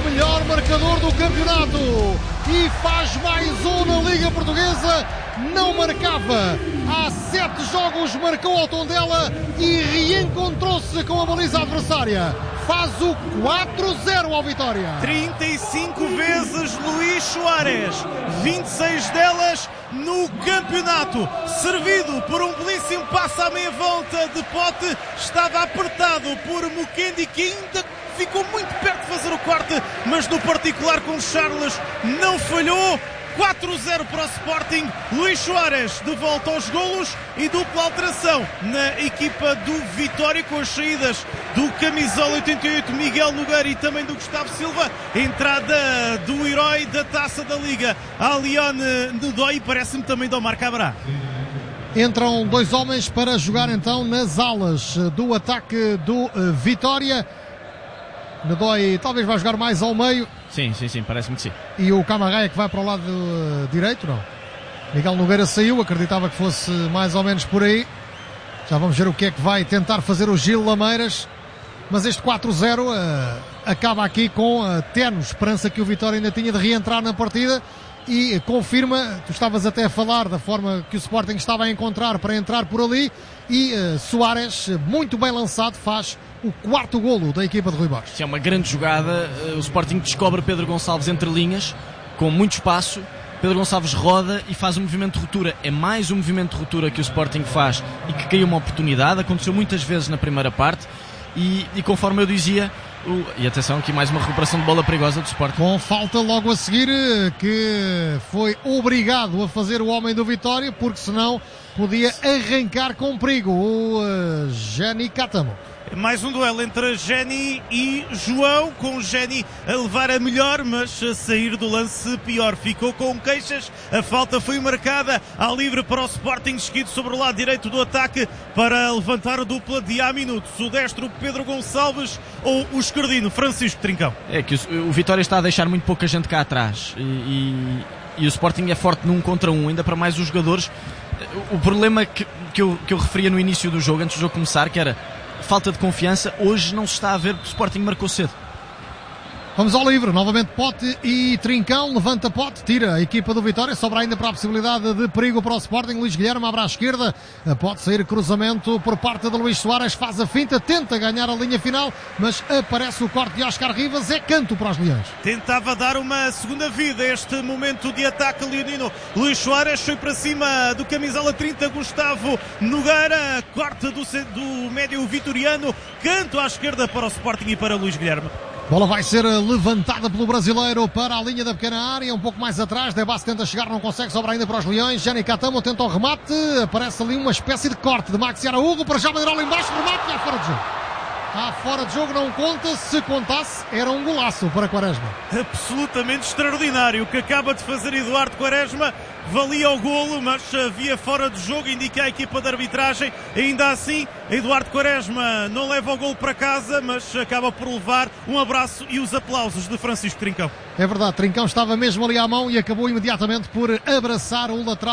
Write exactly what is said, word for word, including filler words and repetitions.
melhor marcador do campeonato e faz mais um na Liga Portuguesa. Não marcava há sete jogos, marcou ao Tondela e reencontrou-se com a baliza adversária. Faz o quatro zero ao Vitória. trinta e cinco vezes Luís Soares, vinte e seis delas no campeonato, servido por um belíssimo passe à meia volta de Pote. Estava apertado por Mukendi, que ainda ficou muito perto de fazer o corte, mas no particular com Charles não falhou. quatro zero para o Sporting. Luís Soares de volta aos golos e dupla alteração na equipa do Vitória, com as saídas do camisola oitenta e oito Miguel Nogueira e também do Gustavo Silva. Entrada do herói da Taça da Liga, Alione Nedói, e parece-me também do Omar Cabrá. Entram dois homens para jogar então nas alas do ataque do uh, Vitória. Nedói talvez vai jogar mais ao meio. Sim, sim, sim, parece-me que sim. E o Camaraia que vai para o lado uh, direito, não? Miguel Nogueira saiu, acreditava que fosse mais ou menos por aí. Já vamos ver o que é que vai tentar fazer o Gil Lameiras. Mas este quatro zero uh, acaba aqui com a tenue esperança que o Vitória ainda tinha de reentrar na partida. E uh, confirma, tu estavas até a falar da forma que o Sporting estava a encontrar para entrar por ali. E uh, Soares, muito bem lançado, faz o quarto golo da equipa de Rui Borges. É uma grande jogada. O Sporting descobre Pedro Gonçalves entre linhas, com muito espaço. Pedro Gonçalves roda e faz um movimento de ruptura. É mais um movimento de ruptura que o Sporting faz e que cria uma oportunidade. Aconteceu muitas vezes na primeira parte. E, e conforme eu dizia, o, e atenção, aqui mais uma recuperação de bola perigosa do Sporting. Com falta logo a seguir, que foi obrigado a fazer o homem do Vitória, porque senão podia arrancar com perigo o uh, Geni Cátamo. Mais um duelo entre Geni e João, com o Geni a levar a melhor, mas a sair do lance pior. Ficou com queixas, a falta foi marcada, à livre para o Sporting, seguido sobre o lado direito do ataque para levantar a dupla de há minutos. O destro Pedro Gonçalves ou o esquerdino Francisco Trincão. É que o, o Vitória está a deixar muito pouca gente cá atrás e, e, e o Sporting é forte num contra um, ainda para mais os jogadores. O problema que, que, eu, que eu referia no início do jogo, antes do jogo começar, que era falta de confiança, hoje não se está a ver porque o Sporting marcou cedo. Vamos ao livre, novamente Pote e Trincão, levanta Pote, tira a equipa do Vitória, sobra ainda para a possibilidade de perigo para o Sporting. Luís Guilherme abre à esquerda, pode sair cruzamento por parte de Luís Soares, faz a finta, tenta ganhar a linha final, mas aparece o corte de Oscar Rivas, é canto para os Leões. Tentava dar uma segunda vida a este momento de ataque leonino. Luís Soares foi para cima do camisola trinta, Gustavo Nogueira, corte do, do médio vitoriano, canto à esquerda para o Sporting e para Luís Guilherme. Bola vai ser levantada pelo brasileiro para a linha da pequena área, um pouco mais atrás. Debas tenta chegar, não consegue, sobra ainda para os Leões. Geni Cátamo tenta o remate, aparece ali uma espécie de corte de Maxi Araújo, para já Bandeira lá embaixo, remate e há fora de jogo. Há fora de jogo, não conta, se contasse era um golaço para Quaresma. Absolutamente extraordinário o que acaba de fazer Eduardo Quaresma, valia o golo, mas havia fora de jogo, indica a equipa de arbitragem. Ainda assim, Eduardo Quaresma não leva o golo para casa, mas acaba por levar um abraço e os aplausos de Francisco Trincão. É verdade, Trincão estava mesmo ali à mão e acabou imediatamente por abraçar o lateral